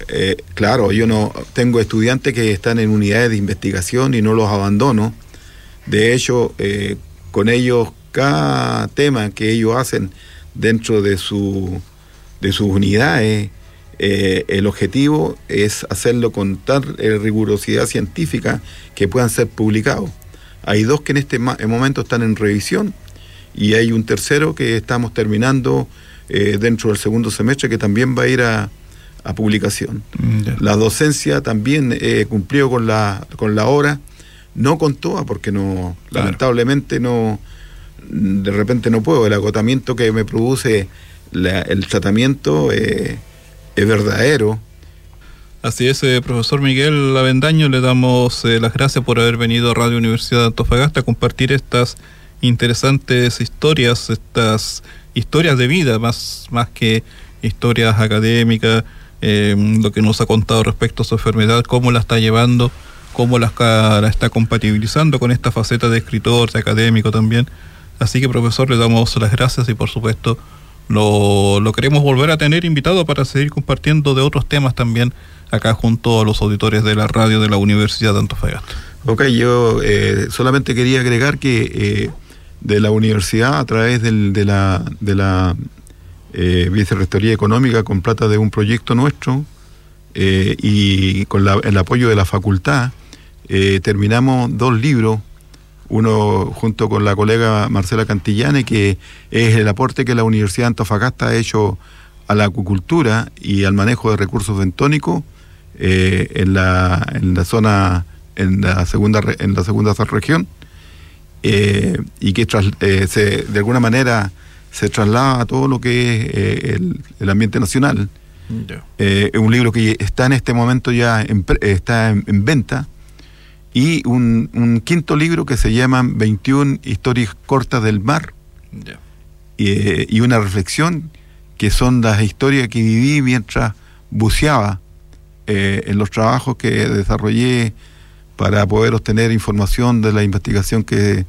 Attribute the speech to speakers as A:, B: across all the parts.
A: claro, yo no tengo estudiantes que están en unidades de investigación y no los abandono. De hecho, con ellos, cada tema que ellos hacen dentro de sus unidades, el objetivo es hacerlo con tal rigurosidad científica que puedan ser publicados. Hay 2 que en este momento están en revisión y hay un tercero que estamos terminando dentro del segundo semestre que también va a ir a publicación. La docencia también cumplió con la obra, no con toda porque no, claro, lamentablemente no, de repente no puedo. El agotamiento que me produce el tratamiento es verdadero.
B: Así es, profesor Miguel Avendaño, le damos las gracias por haber venido a Radio Universidad de Antofagasta a compartir estas interesantes historias, estas historias de vida, más que historias académicas, lo que nos ha contado respecto a su enfermedad, cómo la está llevando, cómo la está compatibilizando con esta faceta de escritor, de académico también. Así que, profesor, le damos las gracias y, por supuesto, lo queremos volver a tener invitado para seguir compartiendo de otros temas también acá junto a los auditores de la radio de la Universidad de Antofagasta. Ok, yo solamente quería agregar que de la universidad, a través de la Vicerrectoría Económica, con plata de un proyecto nuestro y con el apoyo de la facultad, terminamos 2 libros, uno junto con la colega Marcela Cantillane, que es el aporte que la Universidad de Antofagasta ha hecho a la acuicultura y al manejo de recursos bentónicos en la zona, en la segunda región, y que de alguna manera se traslada a todo lo que es el ambiente nacional. Es un libro que está en este momento ya está en venta. Y un quinto libro que se llama 21 historias cortas del mar, y una reflexión que son las historias que viví mientras buceaba en los trabajos que desarrollé para poder obtener información de la investigación que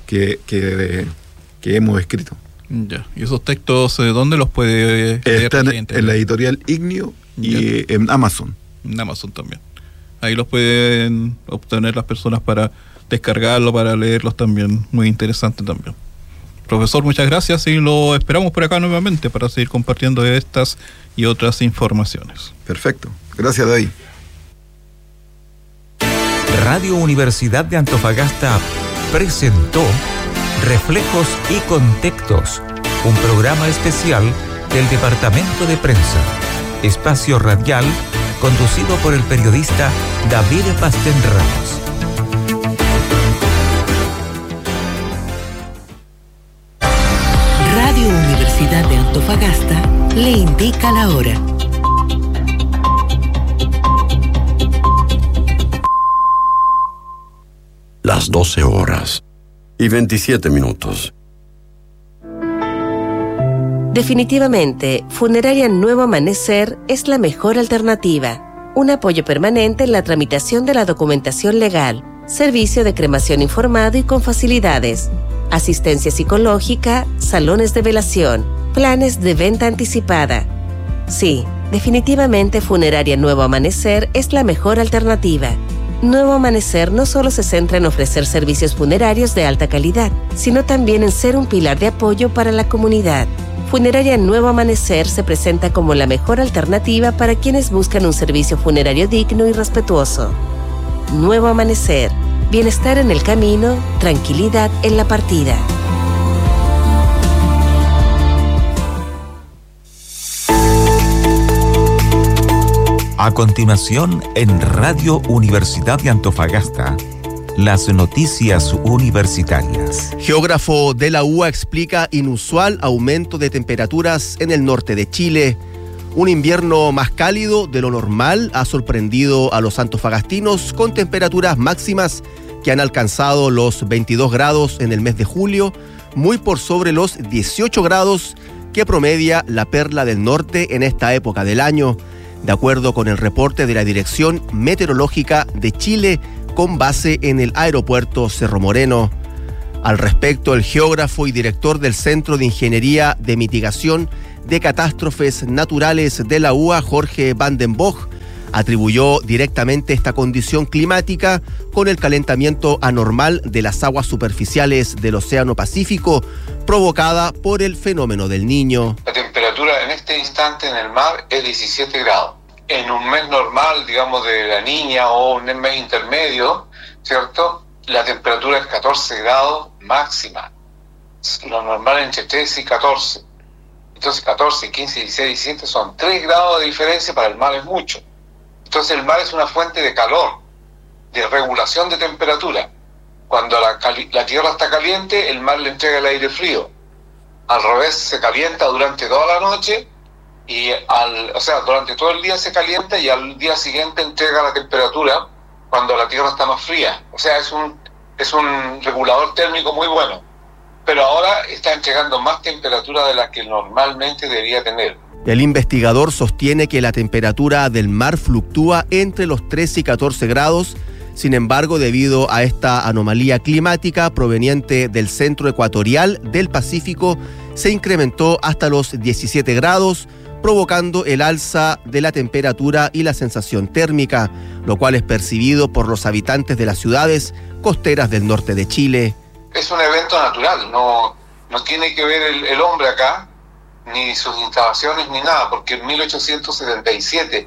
B: hemos escrito. ¿Y esos textos dónde los puede leer? Están en la editorial Ignio y en Amazon. En Amazon también. Ahí los pueden obtener las personas para descargarlo, para leerlos también. Muy interesante también. Profesor, muchas gracias y lo esperamos por acá nuevamente para seguir compartiendo estas y otras informaciones. Perfecto. Gracias, David.
C: Radio Universidad de Antofagasta presentó Reflejos y Contextos, un programa especial del Departamento de Prensa, espacio radial conducido por el periodista David Pastén Ramos.
D: Radio Universidad de Antofagasta le indica la hora.
E: Las 12:27.
F: Definitivamente, Funeraria Nuevo Amanecer es la mejor alternativa. Un apoyo permanente en la tramitación de la documentación legal, servicio de cremación informado y con facilidades, asistencia psicológica, salones de velación, planes de venta anticipada. Sí, definitivamente Funeraria Nuevo Amanecer es la mejor alternativa. Nuevo Amanecer no solo se centra en ofrecer servicios funerarios de alta calidad, sino también en ser un pilar de apoyo para la comunidad. Funeraria Nuevo Amanecer se presenta como la mejor alternativa para quienes buscan un servicio funerario digno y respetuoso. Nuevo Amanecer, bienestar en el camino, tranquilidad en la partida.
C: A continuación, en Radio Universidad de Antofagasta, las noticias universitarias.
G: Geógrafo de la UA explica inusual aumento de temperaturas en el norte de Chile. Un invierno más cálido de lo normal ha sorprendido a los antofagastinos con temperaturas máximas que han alcanzado los 22 grados en el mes de julio, muy por sobre los 18 grados que promedia la Perla del Norte en esta época del año, de acuerdo con el reporte de la Dirección Meteorológica de Chile, con base en el aeropuerto Cerro Moreno. Al respecto, el geógrafo y director del Centro de Ingeniería de Mitigación de Catástrofes Naturales de la UA, Jorge Van den Bosch, atribuyó directamente esta condición climática con el calentamiento anormal de las aguas superficiales del Océano Pacífico, provocada por el fenómeno del Niño.
E: La temperatura en este instante en el mar es 17 grados. En un mes normal, digamos, de la Niña o un mes intermedio, ¿cierto?, la temperatura es 14 grados máxima. Lo normal es entre 13 y 14. Entonces 14, 15, 16, 17 son 3 grados de diferencia. Para el mar es mucho. Entonces el mar es una fuente de calor, de regulación de temperatura. Cuando la tierra está caliente, el mar le entrega el aire frío. Al revés, se calienta durante toda la noche y durante todo el día se calienta y al día siguiente entrega la temperatura cuando la tierra está más fría. O sea, es un regulador térmico muy bueno. Pero ahora está entregando más temperatura de la que normalmente debería tener.
G: El investigador sostiene que la temperatura del mar fluctúa entre los 13 y 14 grados. Sin embargo, debido a esta anomalía climática proveniente del centro ecuatorial del Pacífico, se incrementó hasta los 17 grados, provocando el alza de la temperatura y la sensación térmica, lo cual es percibido por los habitantes de las ciudades costeras del norte de Chile.
E: Es un evento natural, no tiene que ver el hombre acá, ni sus instalaciones, ni nada, porque en 1877,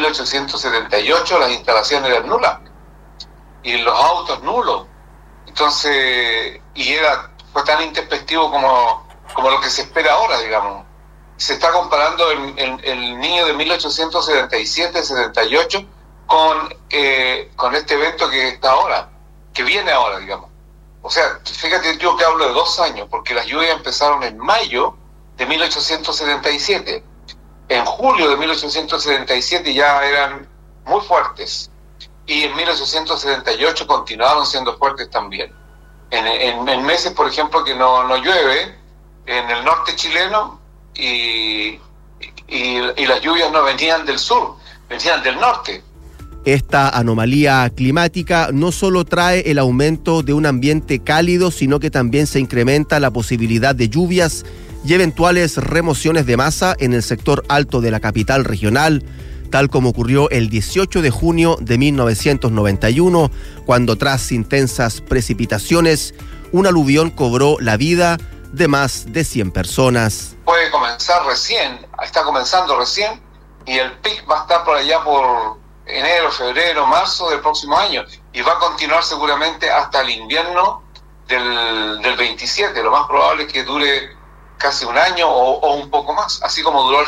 E: 1878 las instalaciones eran nulas, y los autos nulos. Entonces, fue tan introspectivo como lo que se espera ahora, digamos. Se está comparando el niño de 1877, 78 con este evento que está ahora, que viene ahora, digamos. O sea, fíjate, yo que hablo de 2 años, porque las lluvias empezaron en mayo de 1877. En julio de 1877 ya eran muy fuertes. Y en 1878 continuaron siendo fuertes también. En meses, por ejemplo, que no llueve, en el norte chileno, y las lluvias no venían del sur, venían del norte.
G: Esta anomalía climática no solo trae el aumento de un ambiente cálido, sino que también se incrementa la posibilidad de lluvias y eventuales remociones de masa en el sector alto de la capital regional, tal como ocurrió el 18 de junio de 1991, cuando tras intensas precipitaciones, un aluvión cobró la vida de más de 100 personas.
E: Puede comenzar recién, está comenzando recién, y el pic va a estar por allá por enero, febrero, marzo del próximo año, y va a continuar seguramente hasta el invierno del 27. Lo más probable es que dure casi un año o un poco más, así como duró el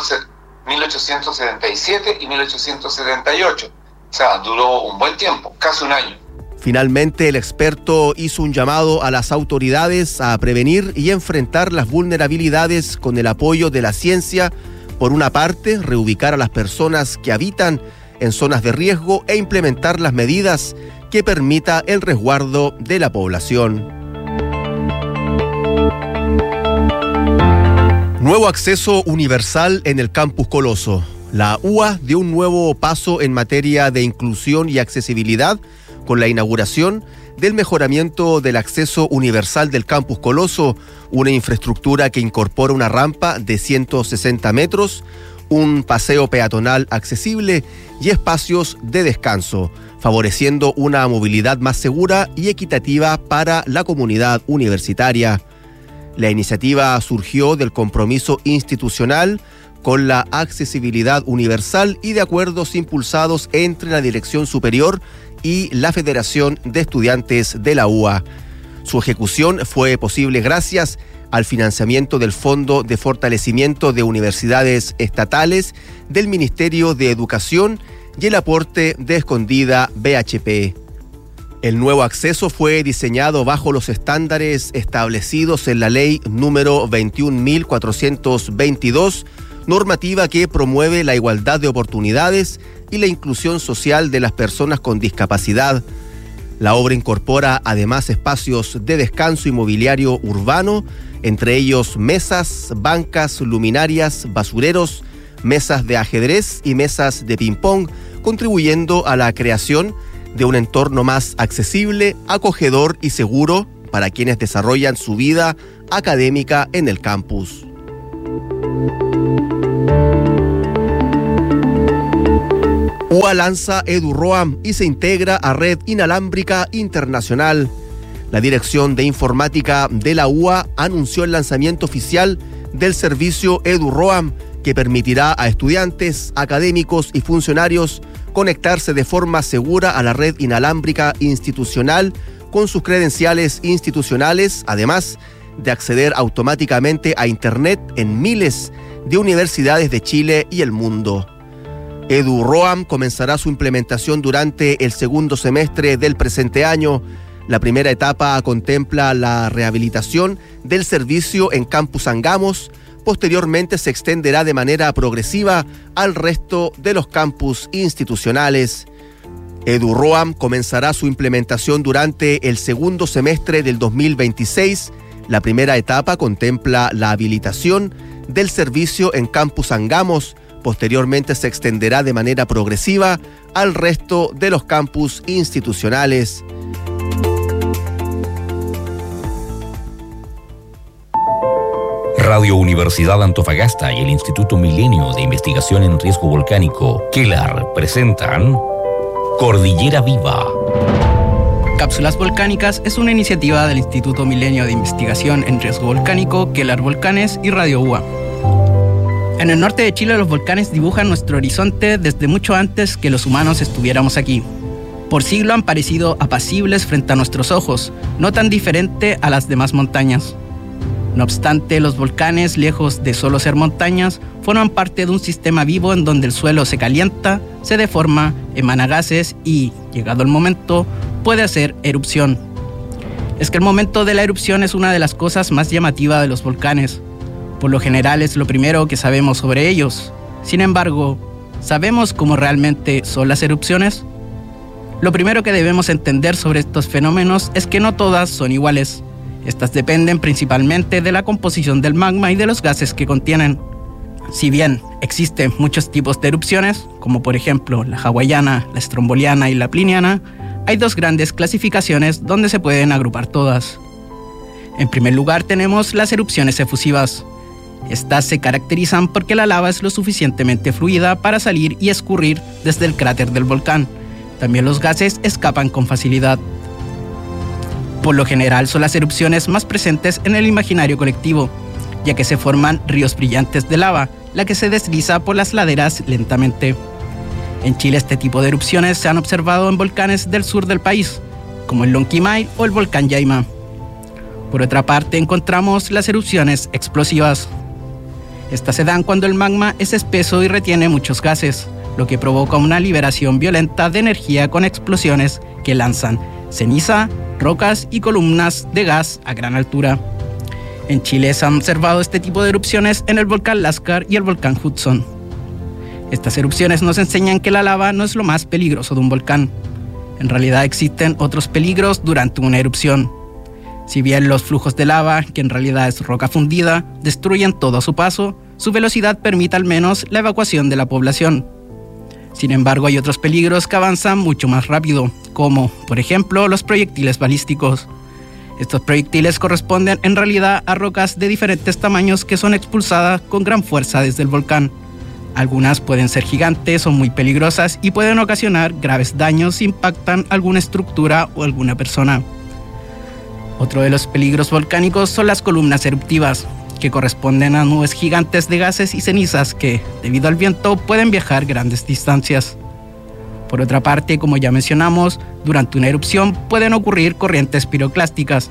E: 1877 y 1878. O sea, duró un buen tiempo, casi un año.
G: Finalmente, el experto hizo un llamado a las autoridades a prevenir y enfrentar las vulnerabilidades con el apoyo de la ciencia. Por una parte, reubicar a las personas que habitan en zonas de riesgo e implementar las medidas que permita el resguardo de la población. Nuevo acceso universal en el Campus Coloso. La UA dio un nuevo paso en materia de inclusión y accesibilidad con la inauguración del mejoramiento del acceso universal del Campus Coloso, una infraestructura que incorpora una rampa de 160 metros, un paseo peatonal accesible y espacios de descanso, favoreciendo una movilidad más segura y equitativa para la comunidad universitaria. La iniciativa surgió del compromiso institucional con la accesibilidad universal y de acuerdos impulsados entre la Dirección Superior y la Federación de Estudiantes de la UA. Su ejecución fue posible gracias al financiamiento del Fondo de Fortalecimiento de Universidades Estatales del Ministerio de Educación y el aporte de Escondida BHP. El nuevo acceso fue diseñado bajo los estándares establecidos en la Ley número 21.422, normativa que promueve la igualdad de oportunidades y la inclusión social de las personas con discapacidad. La obra incorpora además espacios de descanso y mobiliario urbano, entre ellos mesas, bancas, luminarias, basureros, mesas de ajedrez y mesas de ping-pong, contribuyendo a la creación de un entorno más accesible, acogedor y seguro para quienes desarrollan su vida académica en el campus. UA lanza EduRoam y se integra a Red Inalámbrica Internacional. La Dirección de Informática de la UA anunció el lanzamiento oficial del servicio EduRoam, que permitirá a estudiantes, académicos y funcionarios conectarse de forma segura a la red inalámbrica institucional con sus credenciales institucionales, además de acceder automáticamente a Internet en miles de universidades de Chile y el mundo. EduRoam comenzará su implementación durante el segundo semestre del presente año. La primera etapa contempla la rehabilitación del servicio en Campus Angamos. Posteriormente se extenderá de manera progresiva al resto de los campus institucionales. EduRoam comenzará su implementación durante el segundo semestre del 2026. La primera etapa contempla la habilitación del servicio en Campus Angamos. Posteriormente se extenderá de manera progresiva al resto de los campus institucionales.
H: Radio Universidad Antofagasta y el Instituto Milenio de Investigación en Riesgo Volcánico, KELAR, presentan Cordillera Viva.
I: Cápsulas Volcánicas es una iniciativa del Instituto Milenio de Investigación en Riesgo Volcánico, KELAR Volcanes y Radio UA. En el norte de Chile, los volcanes dibujan nuestro horizonte desde mucho antes que los humanos estuviéramos aquí. Por siglos han parecido apacibles frente a nuestros ojos, no tan diferente a las demás montañas. No obstante, los volcanes, lejos de solo ser montañas, forman parte de un sistema vivo en donde el suelo se calienta, se deforma, emana gases y, llegado el momento, puede hacer erupción. Es que el momento de la erupción es una de las cosas más llamativas de los volcanes. Por lo general es lo primero que sabemos sobre ellos. Sin embargo, ¿sabemos cómo realmente son las erupciones? Lo primero que debemos entender sobre estos fenómenos es que no todas son iguales. Estas dependen principalmente de la composición del magma y de los gases que contienen. Si bien existen muchos tipos de erupciones, como por ejemplo la hawaiana, la stromboliana y la pliniana, hay dos grandes clasificaciones donde se pueden agrupar todas. En primer lugar tenemos las erupciones efusivas. Estas se caracterizan porque la lava es lo suficientemente fluida para salir y escurrir desde el cráter del volcán. También los gases escapan con facilidad. Por lo general son las erupciones más presentes en el imaginario colectivo, ya que se forman ríos brillantes de lava, la que se desliza por las laderas lentamente. En Chile este tipo de erupciones se han observado en volcanes del sur del país, como el Lonquimay o el volcán Yaima. Por otra parte encontramos las erupciones explosivas. Estas se dan cuando el magma es espeso y retiene muchos gases, lo que provoca una liberación violenta de energía con explosiones que lanzan ceniza, rocas y columnas de gas a gran altura. En Chile se han observado este tipo de erupciones en el volcán Lascar y el volcán Hudson. Estas erupciones nos enseñan que la lava no es lo más peligroso de un volcán. En realidad existen otros peligros durante una erupción. Si bien los flujos de lava, que en realidad es roca fundida, destruyen todo a su paso, su velocidad permite al menos la evacuación de la población. Sin embargo, hay otros peligros que avanzan mucho más rápido, como, por ejemplo, los proyectiles balísticos. Estos proyectiles corresponden en realidad a rocas de diferentes tamaños que son expulsadas con gran fuerza desde el volcán. Algunas pueden ser gigantes o muy peligrosas y pueden ocasionar graves daños si impactan alguna estructura o alguna persona. Otro de los peligros volcánicos son las columnas eruptivas, que corresponden a nubes gigantes de gases y cenizas que, debido al viento, pueden viajar grandes distancias. Por otra parte, como ya mencionamos, durante una erupción pueden ocurrir corrientes piroclásticas,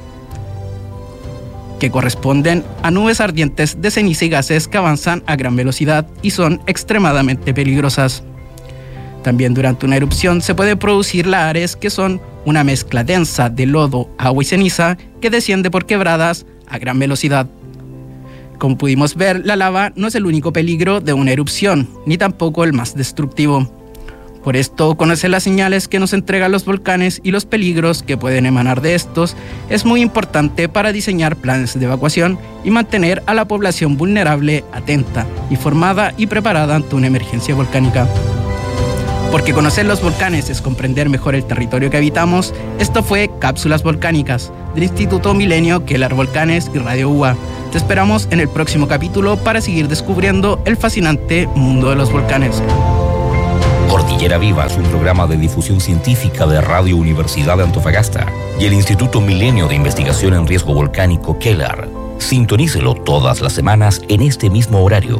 I: que corresponden a nubes ardientes de ceniza y gases que avanzan a gran velocidad y son extremadamente peligrosas. También durante una erupción se puede producir lahares, que son una mezcla densa de lodo, agua y ceniza que desciende por quebradas a gran velocidad. Como pudimos ver, la lava no es el único peligro de una erupción, ni tampoco el más destructivo. Por esto, conocer las señales que nos entregan los volcanes y los peligros que pueden emanar de estos es muy importante para diseñar planes de evacuación y mantener a la población vulnerable atenta, informada y preparada ante una emergencia volcánica. Porque conocer los volcanes es comprender mejor el territorio que habitamos, esto fue Cápsulas Volcánicas, del Instituto Milenio, KELAR Volcanes y Radio UA. Te esperamos en el próximo capítulo para seguir descubriendo el fascinante mundo de los volcanes.
H: Cordillera Viva es un programa de difusión científica de Radio Universidad de Antofagasta y el Instituto Milenio de Investigación en Riesgo Volcánico Kelar. Sintonícelo todas las semanas en este mismo horario.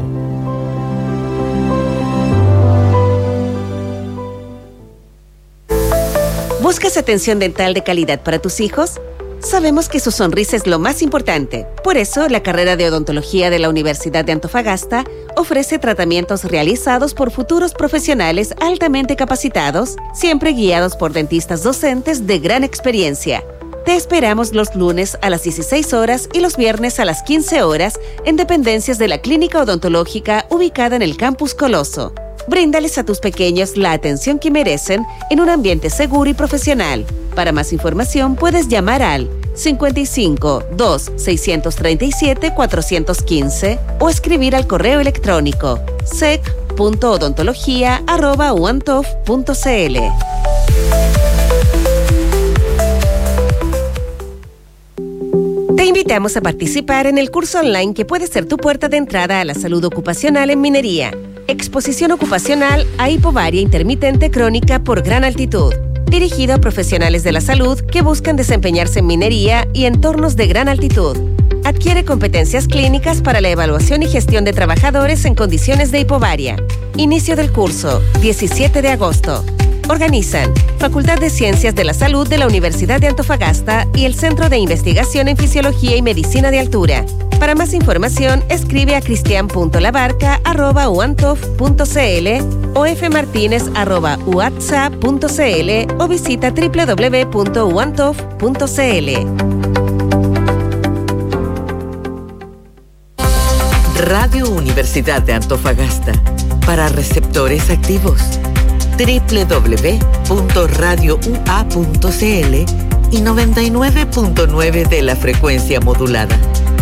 F: ¿Buscas atención dental de calidad para tus hijos? Sabemos que su sonrisa es lo más importante. Por eso, la carrera de odontología de la Universidad de Antofagasta ofrece tratamientos realizados por futuros profesionales altamente capacitados, siempre guiados por dentistas docentes de gran experiencia. Te esperamos los lunes a las 16 horas y los viernes a las 15 horas en dependencias de la Clínica Odontológica ubicada en el Campus Coloso. Bríndales a tus pequeños la atención que merecen en un ambiente seguro y profesional. Para más información puedes llamar al 55 2 637 415 o escribir al correo electrónico sec.odontología@uantof.cl. Te invitamos a participar en el curso online que puede ser tu puerta de entrada a la salud ocupacional en minería. Exposición ocupacional a hipovaria intermitente crónica por gran altitud. Dirigido a profesionales de la salud que buscan desempeñarse en minería y entornos de gran altitud. Adquiere competencias clínicas para la evaluación y gestión de trabajadores en condiciones de hipovaria. Inicio del curso, 17 de agosto. Organizan Facultad de Ciencias de la Salud de la Universidad de Antofagasta y el Centro de Investigación en Fisiología y Medicina de Altura. Para más información, escribe a cristian.labarca@uantof.cl o fmartinez@uatsa.cl o visita www.uantof.cl.
D: Radio Universidad de Antofagasta, para receptores activos. www.radioua.cl y 99.9 de la frecuencia modulada.